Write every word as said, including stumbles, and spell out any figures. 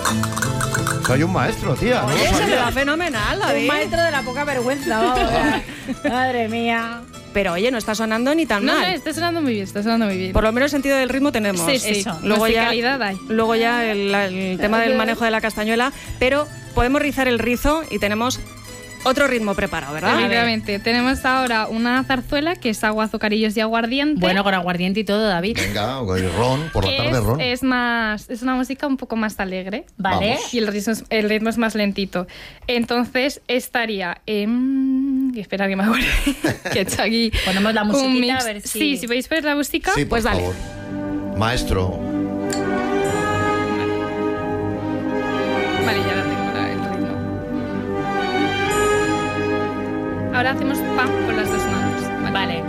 Soy un maestro, tía. Oye, no se lo me da sabía. fenomenal, David. Un maestro de la poca vergüenza, vamos. Madre mía. Pero oye, no está sonando ni tan No, no, mal. está sonando muy bien, está sonando muy bien. Por lo menos sentido del ritmo tenemos. Sí, sí, Eso. Luego ya, musicalidad hay. luego ya el, el tema del manejo de la castañuela, pero podemos rizar el rizo y tenemos otro ritmo preparado, ¿verdad? Efectivamente, tenemos ahora una zarzuela que es agua, azucarillos y aguardiente. Bueno, con aguardiente y todo, David. Venga, el ron, por la que tarde es, ron. es más es una música un poco más alegre. Vale. Vamos. Y el ritmo, es, el ritmo es más lentito. Entonces estaría en... Espera que me acuerde. Que he hecho aquí Ponemos la un musiquita mix. a ver si... Sí, si podéis ver la música, Sí, por pues dale. favor. Maestro. Vale, ya la tengo la- el ritmo. Ahora hacemos pam con las dos manos. Vale.